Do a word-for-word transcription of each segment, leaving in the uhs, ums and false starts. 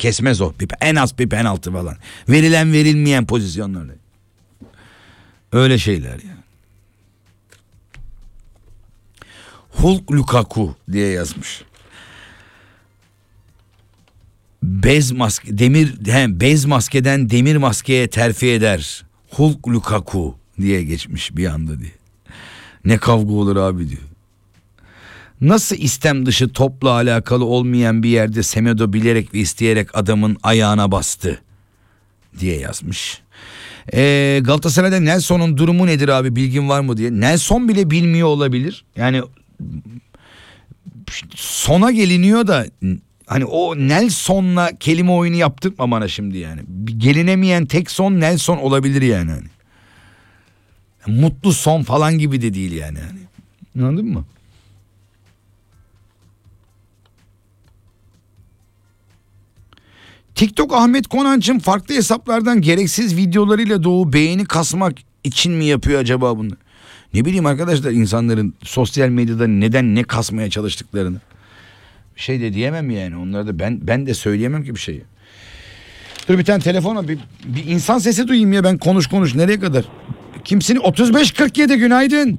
kesmez o. Bir, en az bir penaltı falan. Verilen verilmeyen pozisyonlarda. Öyle şeyler yani. Hulk Lukaku diye yazmış. Bez maske demir he, bez maskeden demir maskeye terfi eder. Hulk Lukaku diye geçmiş bir anda diye. Ne kavga olur abi diyor. Nasıl istem dışı topla alakalı olmayan bir yerde Semedo bilerek ve isteyerek adamın ayağına bastı diye yazmış. Ee, Galatasaray'da Nelson'un durumu nedir abi, bilgin var mı diye. Nelson bile bilmiyor olabilir. Yani sona geliniyor da hani o Nelson'la kelime oyunu yaptırma bana şimdi yani. Gelinemeyen tek son Nelson olabilir yani. Hani. Mutlu son falan gibi de değil yani. Hani. Anladın mı? TikTok Ahmet Konanç'ın farklı hesaplardan gereksiz videolarıyla doğu beğeni kasmak için mi yapıyor acaba bunu? Ne bileyim arkadaşlar, insanların sosyal medyada neden ne kasmaya çalıştıklarını. Bir şey de diyemem yani. Onları da ben ben de söyleyemem ki bir şeyi. Dur bir tane telefona bir, bir insan sesi duyayım ya, ben konuş konuş nereye kadar? Kimsin? otuz beş kırk yedi günaydın.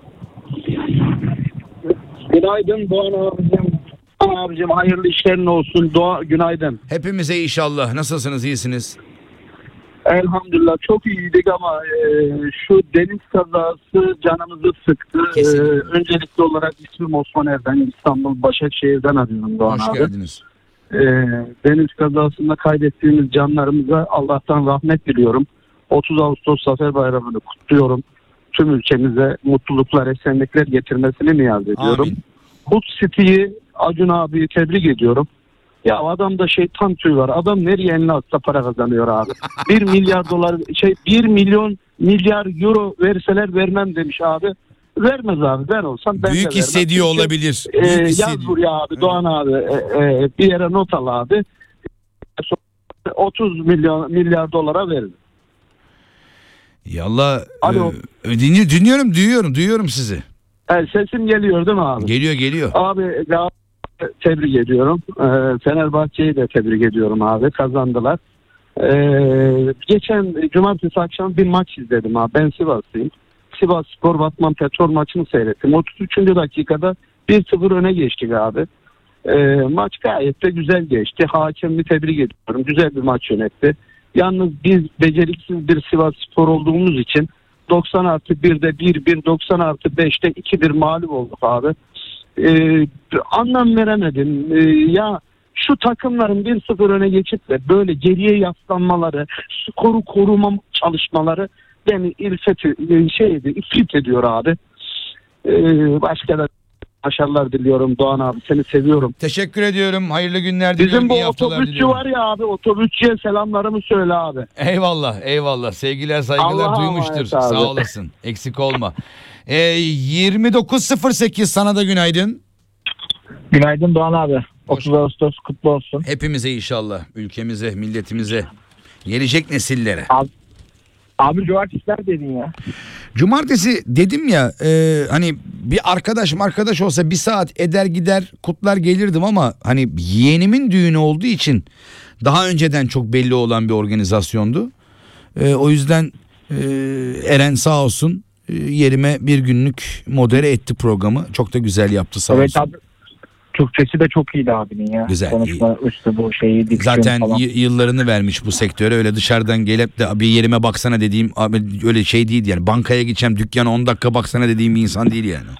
Günaydın Doğan abicim. Doğan abicim hayırlı işlerin olsun. Doğa, günaydın. Hepimize inşallah. Nasılsınız? İyisiniz? Elhamdülillah çok iyiydik ama e, şu deniz kazası canımızı sıktı. E, öncelikli olarak ismim Osman Erden. İstanbul Başakşehir'den arıyorum Doğan Hoş abi. geldiniz. E, deniz kazasında kaybettiğimiz canlarımıza Allah'tan rahmet diliyorum. otuz Ağustos Zafer Bayramı'nı kutluyorum. Tüm ülkemize mutluluklar, esenlikler getirmesini niyaz ediyorum. Amin. Hood City'yi, Acun abiyi tebrik ediyorum. Ya adamda şeytan tüyü var. Adam nereye eline atsa para kazanıyor abi. bir milyar dolar şey bir milyon milyar euro verseler vermem demiş abi. Vermez abi, ben olsam ben Büyük de hissediyor vermem. olabilir. E, Büyük yaz hissediyor. buraya abi Doğan abi e, e, bir yere not al abi. otuz milyon milyar dolara verin. Yallah. Alo. E, dinliyorum, dinliyorum, duyuyorum, duyuyorum sizi. E, sesim geliyor değil mi abi? Geliyor, geliyor. Abi ya, tebrik ediyorum. Ee, Fenerbahçe'yi de tebrik ediyorum abi. Kazandılar. Ee, geçen cumartesi akşam bir maç izledim abi. Ben Sivaslıyım. Sivas Spor Batman Petrol maçını seyrettim. otuz üçüncü dakikada bir sıfır öne geçtik abi. Ee, maç gayet de güzel geçti. Hakemi tebrik ediyorum. Güzel bir maç yönetti. Yalnız biz beceriksiz bir Sivas Spor olduğumuz için doksan artı birde bir bir, doksan artı beşte iki bir mağlup olduk abi. Ee, anlam veremedim. Ee, ya şu takımların bir sıfır öne geçip de böyle geriye yaslanmaları, skoru koruma çalışmaları beni ilfet, şeydi, ifrit ediyor abi. Ee, başka da başarılar diliyorum Doğan abi. Seni seviyorum. Teşekkür ediyorum. Hayırlı günler diliyorum. Bizim bu iyi haftalar otobüsçü diliyorum. var ya abi, otobüsçüye selamlarımı söyle abi. Eyvallah, eyvallah. Sevgiler, saygılar Allah'a duymuştur. emanet abi. Sağ olasın. Eksik olma. Ee, yirmi dokuz sıfır sekiz sana da günaydın. Günaydın Doğan abi. otuz Ağustos kutlu olsun. Hepimize inşallah. Ülkemize, milletimize, gelecek nesillere. Abi, abi cumartesiler dedin ya. Cumartesi dedim ya, e, hani bir arkadaşım arkadaş olsa bir saat eder gider kutlar gelirdim ama hani yeğenimin düğünü olduğu için daha önceden çok belli olan bir organizasyondu. E, o yüzden e, Eren sağ olsun e, yerime bir günlük modere etti programı. Çok da güzel yaptı sağ Evet olsun. abi. Türkçesi de çok iyiydi abinin ya. Güzel, Konuşma üstü bu şeyi, diksiyon Zaten falan. y- yıllarını vermiş bu sektöre, öyle dışarıdan gelip de bir yerime baksana dediğim abi öyle şey değil yani, bankaya gideceğim dükkana on dakika baksana dediğim bir insan değil yani.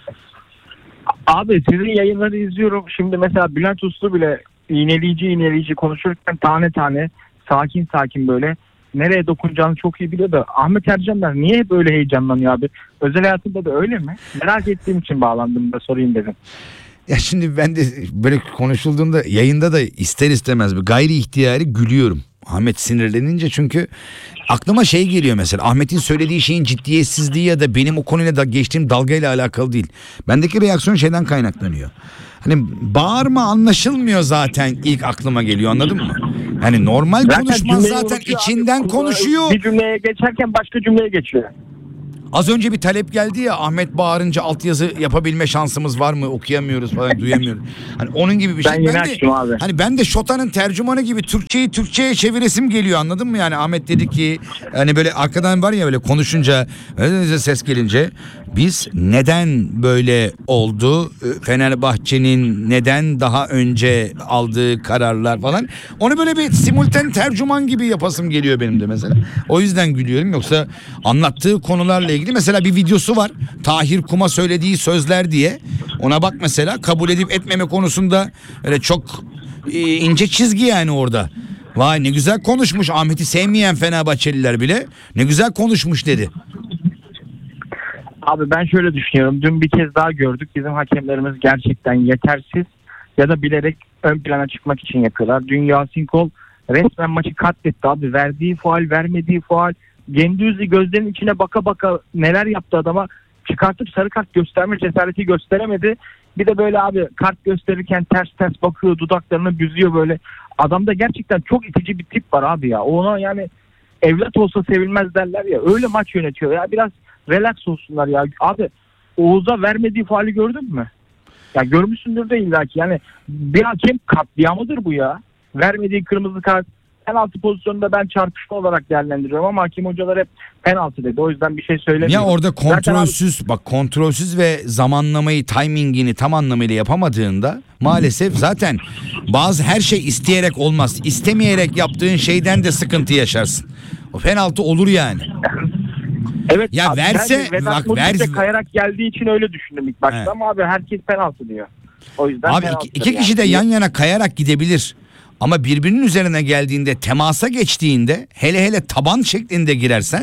Abi sizin yayınları izliyorum. Şimdi mesela Bülent Uslu bile iğneleyici iğneleyici konuşurken tane tane sakin sakin böyle nereye dokunacağını çok iyi biliyor da Ahmet Ercanlar niye böyle heyecanlanıyor abi? Özel hayatında da öyle mi? Merak ettiğim için bağlandım da sorayım dedim. Ya şimdi ben de böyle konuşulduğunda yayında da ister istemez bir gayri ihtiyari gülüyorum. Ahmet sinirlenince, çünkü aklıma şey geliyor mesela, Ahmet'in söylediği şeyin ciddiyetsizliği ya da benim o konuyla da geçtiğim dalgayla alakalı değil. Bendeki reaksiyon şeyden kaynaklanıyor. Hani bağırma anlaşılmıyor zaten, ilk aklıma geliyor, anladın mı? Hani normal Zaten konuşma cümleyi zaten unutuyor içinden abi. konuşuyor. Bir cümleye geçerken başka cümleye geçiyor. Az önce bir talep geldi ya, Ahmet bağırınca altyazı yapabilme şansımız var mı? Okuyamıyoruz falan, duyamıyoruz. Hani onun gibi bir şey. Ben yeni de, açtım abi. Hani ben de Şota'nın tercümanı gibi Türkçeyi Türkçe'ye çeviresim geliyor, anladın mı? Yani Ahmet dedi ki hani böyle arkadan var ya böyle konuşunca öyle ses gelince biz neden böyle oldu? Fenerbahçe'nin neden daha önce aldığı kararlar falan. Onu böyle bir simulten tercüman gibi yapasım geliyor benim de mesela. O yüzden gülüyorum, yoksa anlattığı konularla ilgili mesela bir videosu var. Tahir Kum'a söylediği sözler diye. Ona bak mesela, kabul edip etmeme konusunda öyle çok e, ince çizgi yani orada. Vay ne güzel konuşmuş, Ahmet'i sevmeyen Fenerbahçeliler bile ne güzel konuşmuş dedi. Abi ben şöyle düşünüyorum. Dün bir kez daha gördük. Bizim hakemlerimiz gerçekten yetersiz ya da bilerek ön plana çıkmak için yapıyorlar. Dün Yasin Kol resmen maçı katletti abi. Verdiği faul, vermediği faul. Gendüzi gözlerinin içine baka baka neler yaptı adama. Çıkartıp sarı kart gösterme cesareti gösteremedi. Bir de böyle abi kart gösterirken ters ters bakıyor, dudaklarını büzüyor böyle. Adamda gerçekten çok itici bir tip var abi ya. Ona yani evlat olsa sevilmez derler ya. Öyle maç yönetiyor ya. Biraz relax olsunlar ya. Abi Oğuz'a vermediği faali gördün mü? Ya görmüşsündür de illaki. Yani bir hakem katliamıdır bu ya. Vermediği kırmızı kart. Penaltı pozisyonunda ben çarpışma olarak değerlendiriyorum ama hakim hocalar hep penaltı dedi. O yüzden bir şey söylemiyorum. Ya orada Zaten kontrolsüz abi, bak kontrolsüz ve zamanlamayı, timingini tam anlamıyla yapamadığında maalesef zaten bazı her şey isteyerek olmaz. İstemeyerek yaptığın şeyden de sıkıntı yaşarsın. O penaltı olur yani. evet. Ya abi, verse ben Vedat bak Muriç de ver. kayarak geldiği için öyle düşündüm ilk başta Evet. ama abi herkes penaltı diyor. O yüzden Abi iki, penaltıdır iki yani. kişi de yan yana kayarak gidebilir. Ama birbirinin üzerine geldiğinde, temasa geçtiğinde, hele hele taban şeklinde girersen.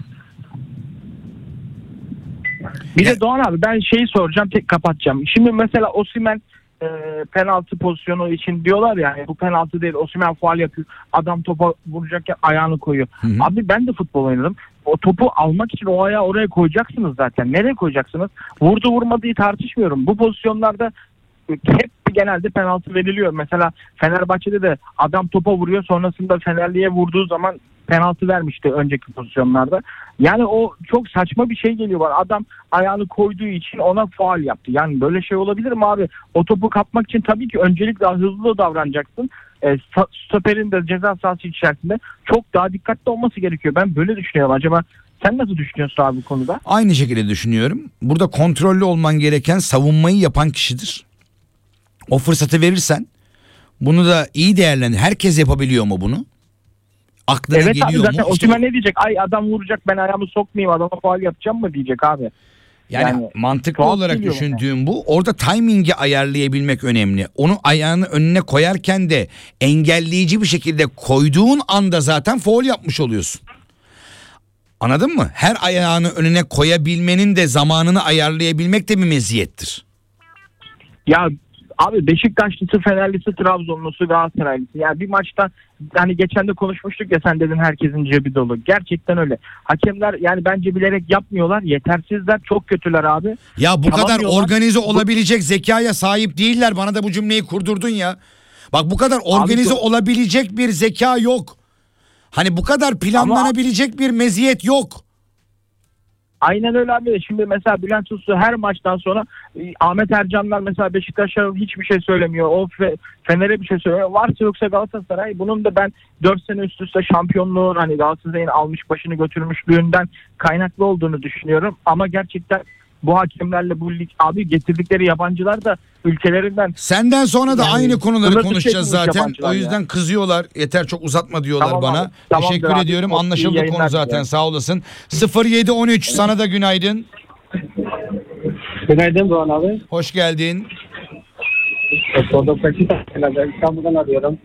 Bir Ya- de Doğan abi ben şeyi soracağım, tek kapatacağım. Şimdi mesela Osimhen e, penaltı pozisyonu için diyorlar ya yani bu penaltı değil, Osimhen faul yapıyor. Adam topa vuracakken ayağını koyuyor. Hı hı. Abi ben de futbol oynadım. O topu almak için o ayağı oraya koyacaksınız zaten. Nereye koyacaksınız? Vurdu vurmadığı tartışmıyorum. Bu pozisyonlarda hep genelde penaltı veriliyor. Mesela Fenerbahçe'de de adam topa vuruyor, sonrasında Fenerli'ye vurduğu zaman penaltı vermişti önceki pozisyonlarda. Yani o çok saçma bir şey geliyor bana. Adam ayağını koyduğu için ona faul yaptı. Yani böyle şey olabilir mi abi? O topu kapmak için tabii ki öncelikle hızlı davranacaksın. E, stoperin de ceza sahası içerisinde çok daha dikkatli olması gerekiyor. Ben böyle düşünüyorum. Acaba sen nasıl düşünüyorsun abi bu konuda? Aynı şekilde düşünüyorum. Burada kontrollü olman gereken savunmayı yapan kişidir. O fırsatı verirsen bunu da iyi değerlendir. Herkes yapabiliyor mu bunu? Aklına Evet abi geliyor zaten mu? İşte Osimhen ne diyecek? Ay adam vuracak, ben ayağımı sokmayayım, adama faul yapacağım mı diyecek abi. yani, yani mantıklı tuhaf olarak geliyor bana. düşündüğüm bu. Orada timingi ayarlayabilmek önemli. Onu ayağını önüne koyarken de engelleyici bir şekilde koyduğun anda zaten faul yapmış oluyorsun. Anladın mı? Her ayağını önüne koyabilmenin de zamanını ayarlayabilmek de bir meziyettir. Ya abi Beşiktaşlısı, Fenerlisi, Trabzonlusu, Galatasaraylısı. Yani bir maçta hani geçen de konuşmuştuk ya, sen dedin herkesin cebi dolu. Gerçekten öyle. Hakemler yani bence bilerek yapmıyorlar. Yetersizler, çok kötüler abi. Ya bu kadar Tamamlıyorlar. organize olabilecek zekaya sahip değiller. Bana da bu cümleyi kurdurdun ya. Bak bu kadar organize çok- olabilecek bir zeka yok. Hani bu kadar planlanabilecek bir meziyet yok. Aynen öyle abi. Şimdi mesela Bülent Uslu her maçtan sonra e, Ahmet Ercanlar mesela Beşiktaş'a hiçbir şey söylemiyor. O Fe- Fener'e bir şey söylemiyor. Varsa yoksa Galatasaray. Bunun da ben dört sene üst üste şampiyonluğun hani Galatasaray'ın almış başını götürmüşlüğünden kaynaklı olduğunu düşünüyorum. Ama gerçekten bu hakemlerle bu lig abi getirdikleri yabancılar da ülkelerinden. Senden sonra da Yani aynı konuları sınır dışı konuşacağız etmiş zaten. yabancılar O ya. yüzden kızıyorlar. Yeter çok uzatma diyorlar Tamam bana. abi, tamamdır Teşekkür abi. ediyorum. Çok iyi Anlaşıldı yayınlar konu zaten. diliyorum. Sağ olasın. sıfır yedi on üç sana da günaydın. Günaydın Doğan abi. Hoş geldin. Doktor Peçete İstanbul'dan arıyorum.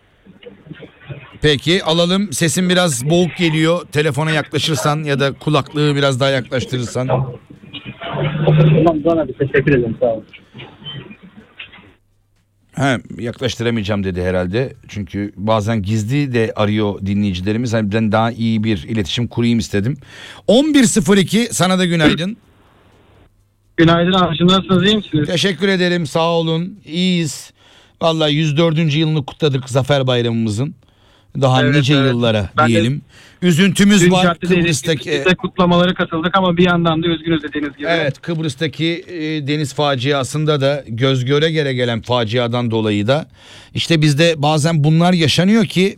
Peki alalım. Sesin biraz boğuk geliyor. Telefona yaklaşırsan ya da kulaklığı biraz daha yaklaştırırsan. Tamam Doğan abi, teşekkür ederim, sağ olun. He, yaklaştıramayacağım dedi herhalde. Çünkü bazen gizli de arıyor dinleyicilerimiz. Hani ben daha iyi bir iletişim kurayım istedim. on bir sıfır iki sana da günaydın. Günaydın abi, nasılsınız, iyi misiniz? Teşekkür ederim, sağ olun. İyiyiz. Vallahi yüz dördüncü yılını kutladık Zafer Bayramımızın. Daha Evet, nice evet. yıllara Ben de diyelim. Üzüntümüz Dün var Carte'de Kıbrıs'taki. biz de kutlamalara katıldık ama bir yandan da üzgünüz dediğiniz gibi. Evet, Kıbrıs'taki e, deniz faciasında da göz göre göre gelen faciadan dolayı da işte bizde bazen bunlar yaşanıyor ki